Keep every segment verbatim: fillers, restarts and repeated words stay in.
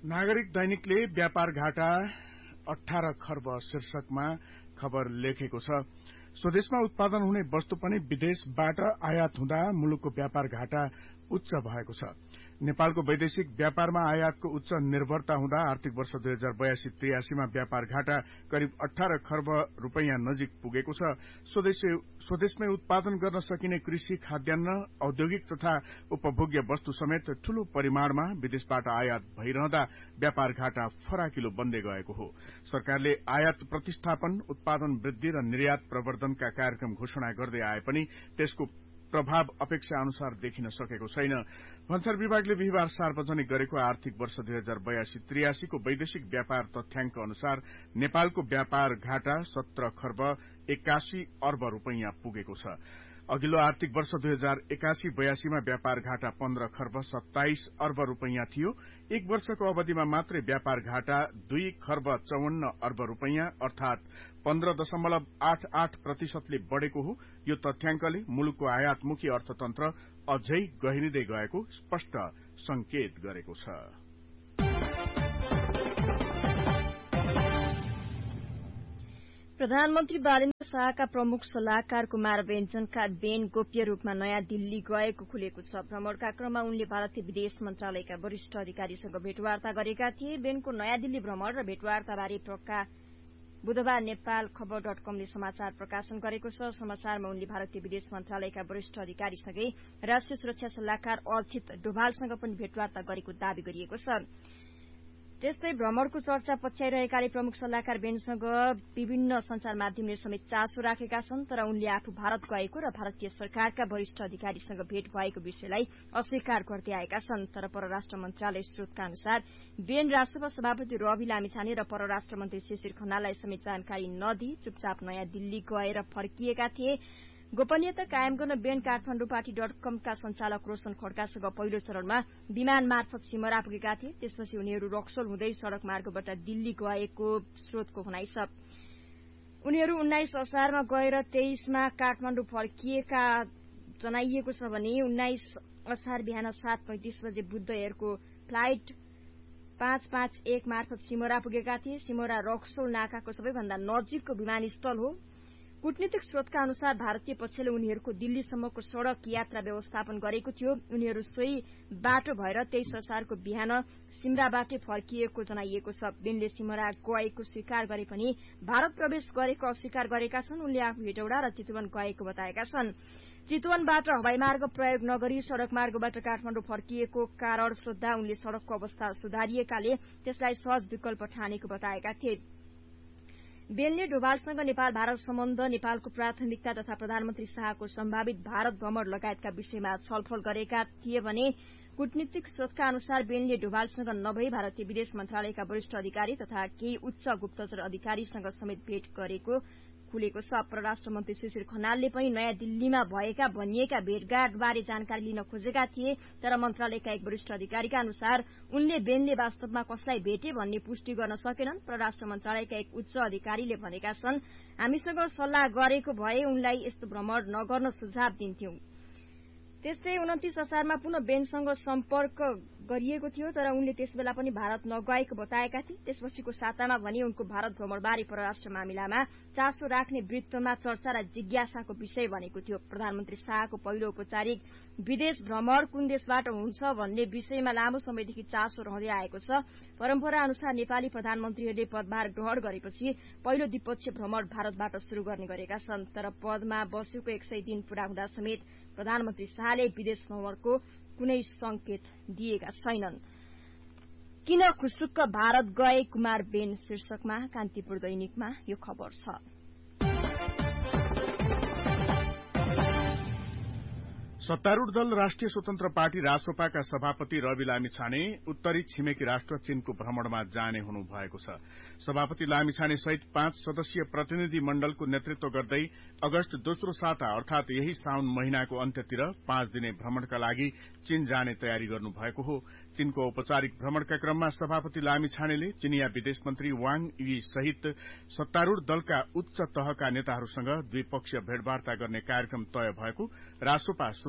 नागरिक दैनिकले व्यापार घाटा अठार खर्ब शीर्षकमा खबर लेखेको छ। स्वदेशमा उत्पादन हुने वस्तु पनि विदेशबाट आयात हुँदा मुलुकको व्यापार घाटा उच्च भएको छ। नेपालको वैदेशिक व्यापारमा आयातको उच्च निर्भरता हुँदा आर्थिक वर्ष दुई हजार बयासी त्रियासीमा व्यापार घाटा करिब अठार खर्ब रूपैयाँ नजिक पुगेको छ। स्वदेशमै उत्पादन गर्न सकिने कृषि, खाद्यान्न, औद्योगिक तथा उपभोग्य वस्तु समेत ठूलो परिमाणमा विदेशबाट आयात भइरहँदा व्यापार घाटा फराकिलो बन्दै गएको हो। सरकारले आयात प्रतिस्थापन, उत्पादन वृद्धि र निर्यात प्रवर्धनका कार्यक्रम घोषणा गर्दै आए पनि त्यसको प्रभाव अपेक्षा अनुसार देखिन सकेको छैन। भन्सार विभागले बिहिबार सार्वजनिक गरेको आर्थिक वर्ष दुई हजार बयासी त्रियासीको वैदेशिक व्यापार तथ्याङ्क अनुसार नेपालको व्यापार घाटा सत्र खर्ब एक्कासी अर्ब रूपैयाँ पुगेको छ। अघिल्लो आर्थिक वर्ष दुई हजार एकासी बयासीमा व्यापार घाटा पन्ध्र खर्ब सत्ताइस अर्ब रूपैयाँ थियो। एक वर्षको अवधिमा मात्रै व्यापार घाटा दुई खर्ब चौवन्न अर्ब रूपैयाँ अर्थात पन्ध्र दशमलव आठ आठ प्रतिशतले बढ़ेको हो। यो तथ्याङ्कले मुलुकको आयातमुखी अर्थतन्त्र अझै गहिरिँदै गएको स्पष्ट संकेत गरेको छ। प्रधानमन्त्री बालेन्द्र शाहका प्रमुख सल्लाहकार कुमार बेञ्जनका बेन गोप्य रूपमा नयाँ दिल्ली गएको खुलेको छ। भ्रमणका क्रममा उनले भारतीय विदेश मन्त्रालयका वरिष्ठ अधिकारीसँग भेटवार्ता गरेका थिए। बेनको नयाँ दिल्ली भ्रमण र भेटवार्ताबारे प्रका बुधबार नेपाल खबर डट कमले समाचार प्रकाशन गरेको छ। समाचारमा उनले भारतीय विदेश मन्त्रालयका वरिष्ठ अधिकारीसँगै राष्ट्रिय सुरक्षा सल्लाहकार अजित डोभालसँग पनि भेटवार्ता गरेको दावी गरिएको छ। त्यस्तै भ्रमणको चर्चा पछ्याइरहेकाले प्रमुख सल्लाहकार बेनसँग विभिन्न संचार माध्यमले समेत चासो राखेका छन्, तर उनले आफू भारत गएको र भारतीय सरकारका वरिष्ठ अधिकारीसँग भेट भएको विषयलाई अस्वीकार गर्दै आएका छन्। तर परराष्ट्र मन्त्रालय स्रोतका अनुसार बेन राष्ट्रसभा सभापति रवि लामिछाने र परराष्ट्र मन्त्री शिशिर खनाललाई समेत जानकारी नदिई चुपचाप नयाँ दिल्ली गएर फर्किएका थिए। गोपनीयता कायम गर्न बेन काठमाण्डु पार्टी डट कमका संचालक रोशन खड्कासँग पहिलो चरणमा विमान मार्फत सिमरा पुगेका थिए। त्यसपछि उनीहरू रक्सोल हुँदै सड़क मार्गबाट दिल्ली गएको स्रोतको भनाइ छ। उनीहरू उन्नाइस असारमा गएर तेइसमा काठमाण्डु फर्किएका जनाइएको छ भने उन्नाइस असार बिहान सात पैंतिस बजे बुद्ध एयरको फ्लाइट पाँच पाँच एक मार्फत सिमरा पुगेका थिए। सिमरा रक्सोल नाकाको सबैभन्दा नजिकको विमानस्थल हो। कूटनीतिक स्रोतका अनुसार भारतीय पक्षले उनीहरूको दिल्लीसम्मको सड़क यात्रा व्यवस्थापन गरेको थियो। उनीहरू सोही बाटो भएर तेइस असारको बिहान सिमराबाटै फर्किएको जनाइएको छ। बेनले सिमरा गएको स्वीकार गरे पनि भारत प्रवेश गरेको अस्वीकार गरेका छन्। उनले आफू हेटौडा र चितवन गएको बताएका छन्। चितवनबाट हवाई मार्ग प्रयोग नगरी सड़क मार्गबाट काठमाण्डु फर्किएको कारण सोध्दा उनले सड़कको अवस्था सुधारिएकाले त्यसलाई सहज विकल्प ठानेको बताएका थिए। बेनले डोभालसँग नेपाल भारत सम्बन्ध, नेपालको प्राथमिकता तथा प्रधानमन्त्री शाहको सम्भावित भारत भ्रमण लगायतका विषयमा छलफल गरेका थिए भने कूटनीतिक स्रोतका अनुसार बेनले डोभालसँग नभई भारतीय विदेश मन्त्रालयका वरिष्ठ अधिकारी तथा केही उच्च गुप्तचर अधिकारीसँग समेत भेट गरेको खुलेको छ। परराष्ट्र मन्त्री शिशिर खनालले पनि नयाँ दिल्लीमा भएका भनिएका भेटघाटबारे जानकारी लिन खोजेका थिए, तर मन्त्रालयका एक वरिष्ठ अधिकारीका अनुसार उनले बेनले वास्तवमा कसलाई भेटे भन्ने पुष्टि गर्न सकेनन्। परराष्ट्र मन्त्रालयका एक उच्च अधिकारीले भनेका छन्, हामीसँग सल्लाह गरेको भए उनलाई यस्तो भ्रमण नगर्न सुझाव दिन्थ्यौं। त्यस्तै उन्तिस असारमा पुनः बेनसँग सम्पर्क गरिएको थियो, तर उनले त्यसबेला पनि भारत नगएको बताएका थिए। त्यसपछिको सातामा भने उनको भारत भ्रमणबारे परराष्ट्र मामिलामा चासो राख्ने वृत्तमा चर्चा र जिज्ञासाको विषय बनेको थियो। प्रधानमन्त्री शाहको पहिलो औपचारिक विदेश भ्रमण कुन देशबाट हुन्छ भन्ने विषयमा लामो समयदेखि चासो रहँदै आएको छ। परम्परा अनुसार नेपाली प्रधानमन्त्रीहरूले पदभार ग्रहण गरेपछि पहिलो द्विपक्षीय भ्रमण भारतबाट शुरू गर्ने गरेका छन्, तर पदमा बसेको एक सय दिन पूरा हुँदा समेत प्रधानमन्त्री शाहले विदेश भ्रमणको कुनै संकेत दिएका छैनन्। किन खुसुक्क भारत गए कुमार बेन शीर्षकमा कान्तिपुर दैनिकमा यो खबर छ। सत्तारूढ़ दल राष्ट्रिय स्वतन्त्र पार्टी रासोपाका सभापति रवि लामिछाने उत्तरी छिमेकी राष्ट्र चीनको भ्रमणमा जाने हुनु भएको छ। सभापति लामिछाने सहित पाँच सदस्यीय प्रतिनिधि मण्डलको नेतृत्व गर्दै अगस्त दोस्रो साता अर्थात यही साउन महिनाको अन्त्यतिर पाँच दिने भ्रमणका लागि चीन जाने तयारी गर्नु भएको हो। चीनको औपचारिक भ्रमणका क्रममा सभापति लामिछानेले चिनिया विदेश मन्त्री वाङ यी सहित सत्तारूढ़ दलका उच्च तहका नेताहरूसँग द्विपक्षीय भेटवार्ता गर्ने कार्यक्रम तय भएको रासोपा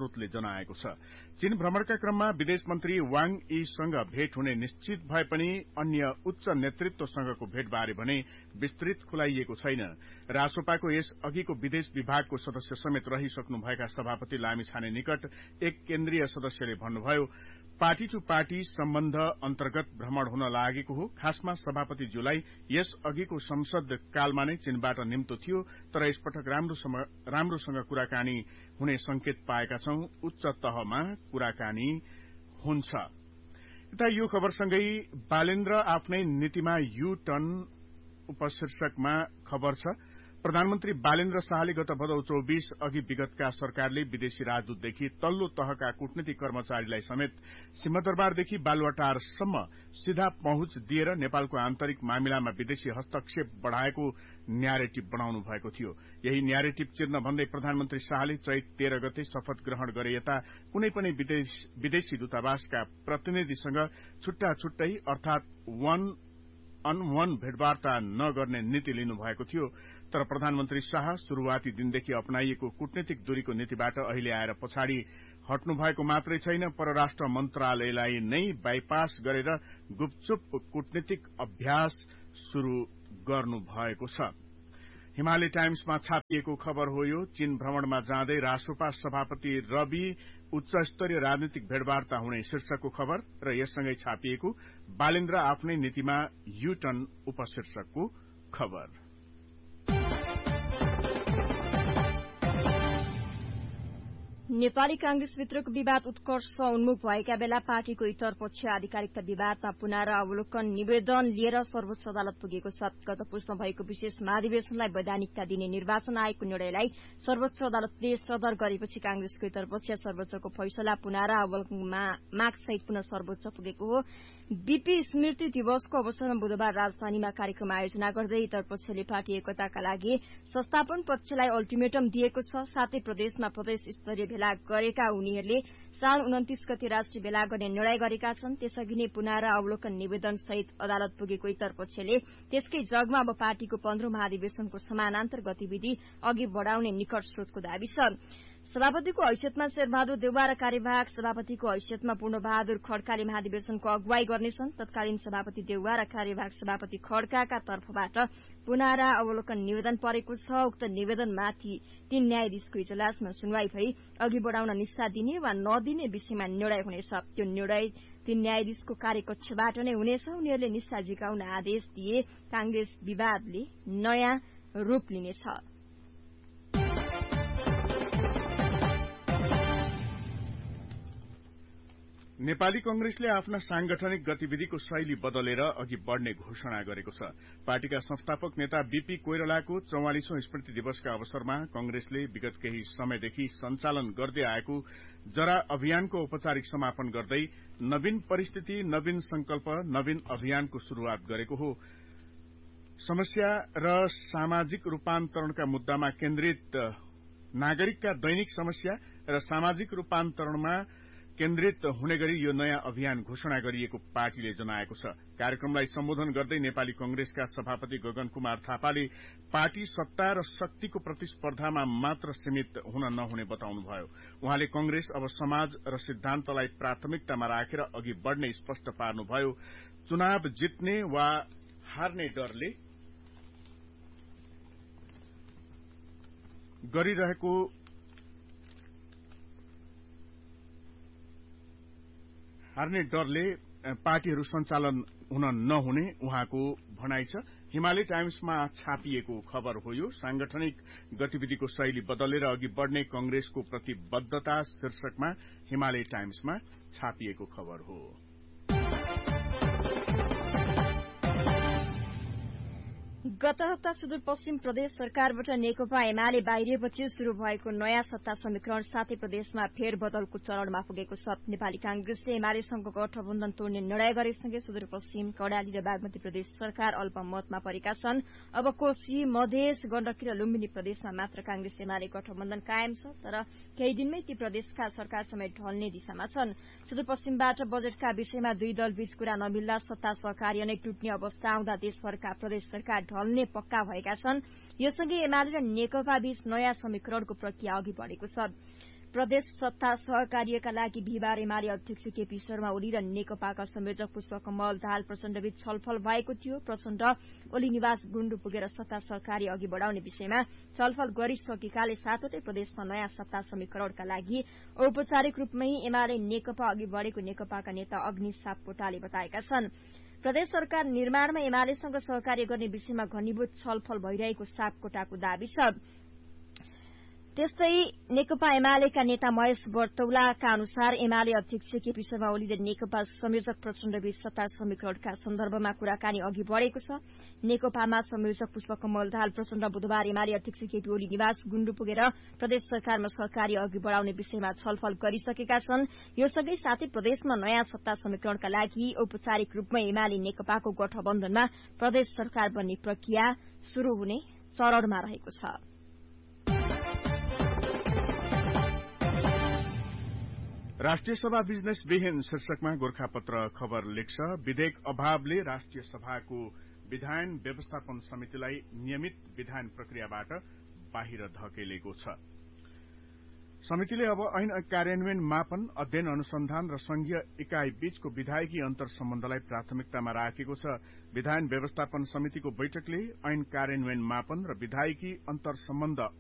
स्रोतले जनाएको छ। चीन भ्रमणका क्रममा विदेश मन्त्री वाङ यीसँग भेट हुने निश्चित भए पनि अन्य उच्च नेतृत्वसँगको भेटबारे भने विस्तृत खुलाइएको छैन। रासोपाको यस अघिको विदेश विभागको सदस्य समेत रहिसक्नुभएका सभापति लामिछाने निकट एक केन्द्रीय सदस्यले भन्नुभयो, पार्टी टू पार्टी सम्बन्ध अन्तर्गत भ्रमण हुन लागेको हो। खासमा सभापतिज्यूलाई यस अघिको संसद कालमा नै चीनबाट निम्तो थियो, तर यसपटक राम्रोसँग कुराकानी हुने संकेत पाएका छौं। उच्च तहमा कुराकानी हुन्छ। यता यो खबरसँगै बालेन्द्र आफ्नै नीतिमा यू टर्न उपशीर्षकमा खबर छ। प्रधानमन्त्री बालेन्द्र शाहले गत भदौ चौबीस अघि विगतका सरकारले विदेशी राजदूतदेखि तल्लो तहका कूटनीतिक कर्मचारीलाई समेत सिंहदरबारदेखि बालुवाटारसम्म सीधा पहुँच दिएर नेपालको आन्तरिक मामिलामा विदेशी हस्तक्षेप बढ़ाएको न्यारेटिभ बनाउनु भएको थियो। यही न्यारेटिभ चिर्न भन्दै प्रधानमन्त्री शाहले चैत तेह्र गते शपथ ग्रहण गरे यता कुनै पनि विदेशी दूतावासका प्रतिनिधिसँग छुट्टा छुट्टै अर्थात वन अन वन भेटवार्ता नगर्ने नीति लिनु भएको थियो। तर प्रधानमन्त्री शाह शुरूआती दिनदेखि अपनाइएको कूटनीतिक दूरीको नीतिबाट अहिले आएर पछाडि हट्नु भएको मात्रै छैन, परराष्ट्र मन्त्रालयलाई नै बाइपास गरेर गुपचुप कूटनीतिक अभ्यास शुरू गर्नु भएको छ। हिमालय टाइम्समा छापिएको खबर हो यो। चीन भ्रमणमा जाँदै रासोपा सभापति रवि उच्चस्तरीय राजनीतिक भेटवार्ता हुने शीर्षकको खबर र यससँगै छापिएको बालेन्द्र आफ्नै नीतिमा यू टर्न उपशीर्षकको खबर। नेपाली कांग्रेसभित्रको विवाद उत्कर्ष उन्मुख भएका बेला पार्टीको इतर पक्ष आधिकारिकता विवादमा पुनरावलोकन निवेदन लिएर सर्वोच्च अदालत पुगेको छ। गत पुसमा भएको विशेष महाधिवेशनलाई वैधानिकता दिने निर्वाचन आयोगको निर्णयलाई सर्वोच्च अदालतले सदर गरेपछि कांग्रेसको इतर पक्ष सर्वोच्चको फैसला पुनरावलोकनमा मागसहित पुनः सर्वोच्च पुगेको हो। बीपी स्मृति दिवसको अवसरमा बुधबार राजधानीमा कार्यक्रम आयोजना गर्दै इतर पक्षले पार्टी एकताका लागि संस्थापन पक्षलाई अल्टिमेटम दिएको छ। साथै प्रदेशमा प्रदेश स्तरीय भेला गरेका उनीहरूले साउन उन्तिस गते राष्ट्रिय भेला गर्ने निर्णय गरेका छन्। त्यसअघि नै पुनरावलोकन निवेदन सहित अदालत पुगेको इतर पक्षले त्यसकै जगमा अब पार्टीको पन्ध्रौं महाधिवेशनको समानान्तर गतिविधि अघि बढ़ाउने निकट स्रोतको दावी छ। सभापतिको हैसियतमा शेरबहादुर देउवा र कार्यवाहक सभापतिको हैसियतमा पूर्णबहादुर खड्काले महाधिवेशनको अगुवाई गर्नेछन्। तत्कालीन सभापति देउवा र कार्यवाहक सभापति खड्काका तर्फबाट पुनरावलोकन निवेदन परेको छ। उक्त निवेदनमाथि तीन न्यायाधीशको इजलासमा सुनवाई भई अघि बढ़ाउन निस्सा दिने वा नदिने विषयमा निर्णय हुनेछ। त्यो निर्णय तीन न्यायाधीशको कार्यकक्षबाट नै हुनेछ। उनीहरूले निस्सा झिकाउन आदेश दिए कांग्रेस विवादले नयाँ रूप लिनेछ। नेपाली कंग्रेसले आफ्ना सांगठनिक गतिविधिको शैली बदलेर अघि बढ़ने घोषणा गरेको छ। पार्टीका संस्थापक नेता बीपी कोइरालाको चौवालिसौं स्मृति दिवसका अवसरमा कंग्रेसले विगत केही समयदेखि सञ्चालन गर्दै आएको जरा अभियानको औपचारिक समापन गर्दै नवीन परिस्थिति नवीन संकल्प नवीन अभियानको शुरूआत गरेको हो। समस्या र सामाजिक रूपान्तरणका मुद्दामा केन्द्रित नागरिकका दैनिक समस्या र सामाजिक रूपान्तरणमा केन्द्रित हुने गरी यो नयाँ अभियान घोषणा गरिएको पार्टीले जनाएको छ। कार्यक्रमलाई सम्बोधन गर्दै नेपाली कंग्रेसका सभापति गगन कुमार थापाले पार्टी सत्ता र शक्तिको प्रतिस्पर्धामा मात्र सीमित हुन नहुने बताउनुभयो। उहाँले कंग्रेस अब समाज र सिद्धान्तलाई प्राथमिकतामा राखेर अघि बढ़ने स्पष्ट पार्नुभयो। चुनाव जित्ने वा हार्ने डरले गरिरहेको हार्ने डरले पार्टीहरू सञ्चालन हुन नहुने उहाँको भनाइ छ। हिमालय टाइम्समा छापिएको खबर हो यो। सांगठनिक गतिविधिको शैली बदलेर अघि बढ़ने कंग्रेसको प्रतिबद्धता शीर्षकमा हिमालय टाइम्समा छापिएको खबर हो। गत हप्ता सुदूरपश्चिम प्रदेश सरकारबाट नेकपा एमाले बाहिरिएपछि शुरू भएको नयाँ सत्ता समीकरण साथै प्रदेशमा फेरबदलको चरणमा पुगेको छ। नेपाली कांग्रेसले एमालेसँग गठबन्धन तोड्ने निर्णय गरेसँगै सुदूरपश्चिम कर्णाली र बागमती प्रदेश सरकार अल्पमतमा परेका छन्। अब कोशी मधेस गण्डकी र लुम्बिनी प्रदेशमा मात्र कांग्रेस एमाले गठबन्धन कायम छ, तर केही दिनमै ती प्रदेशका सरकार समेत ढल्ने दिशामा छन्। सुदूरपश्चिमबाट बजेटका विषयमा दुई दलबीच कुरा नमिल्दा सत्ता सहकार्य नै टुट्ने अवस्था आउँदा देशभरका प्रदेश सरकार ढल्ने पक्का भएका छन्। यससँगै एमाले र नेकपा बीच नयाँ समीकरणको प्रक्रिया अघि बढ़ेको छ। प्रदेश सत्ता सहकार्यका लागि बिहिबार एमाले अध्यक्ष केपी शर्मा ओली र नेकपाका संयोजक पुष्पकमल दाहाल प्रचण्डबीच छलफल भएको थियो। प्रचण्ड ओली निवास गुण्डु पुगेर सत्ता सहकार्य अघि बढाउने विषयमा छलफल गरिसकेकाले सातवटै प्रदेशमा नयाँ सत्ता समीकरणका लागि औपचारिक रूपमै एमाले नेकपा अघि बढेको नेकपाका नेता अग्नि सापकोटाले बताएका छन्। प्रदेश सरकार निर्माणमा एमालेसँग सहकार्य गर्ने विषयमा घनीभूत छलफल भइरहेको सापकोटाको दावी छ। त्यस्तै नेकपा एमालेका नेता महेश बर्तौलाका अनुसार एमाले अध्यक्ष केपी शर्मा ओली र नेकपा संयोजक प्रचण्डबीच सत्ता समीकरणका सन्दर्भमा कुराकानी अघि बढ़ेको छ। नेकपामा संयोजक पुष्पकमल दाहाल प्रचण्ड बुधबार एमाले अध्यक्ष केपी ओली निवास गुण्डु पुगेर प्रदेश सरकारमा सहकार्य अघि बढ़ाउने विषयमा छलफल गरिसकेका छन्। यो सँगै साथै प्रदेशमा नयाँ सत्ता समीकरणका लागि औपचारिक रूपमा एमाले नेकपाको गठबन्धनमा प्रदेश सरकार बन्ने प्रक्रिया शुरू हुने चरणमा रहेको छ। राष्ट्रिय सभा बिजनेस विहीन शीर्षकमा गोरखापत्र खबर लेख्छ। विधेयक अभावले राष्ट्रिय सभाको विधायन व्यवस्थापन समितिलाई नियमित विधायन प्रक्रियाबाट बाहिर धकेलेको छ। समितिले अब ऐन कार्यान्वयन मापन अध्ययन अनुसन्धान र संघीय इकाई बीचको विधायकी अन्तर सम्बन्धलाई प्राथमिकतामा राखेको छ। विधायन व्यवस्थापन समितिको बैठकले ऐन कार्यान्वयन मापन र विधायकी अन्तर सम्बन्ध